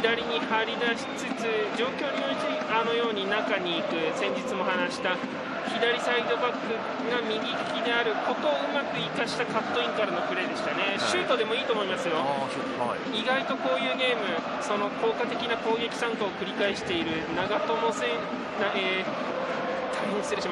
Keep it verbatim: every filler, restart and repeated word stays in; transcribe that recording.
左に張り出しつつ状況に応じてあのように中に行く、先日も話した左サイドバックが右利きであることをうまく生かしたカットインからのプレーでしたね、はい、シュートでもいいと思いますよ。はい、意外とこういうゲーム、その効果的な攻撃参加を繰り返している長友選手、えー、大変失礼しました。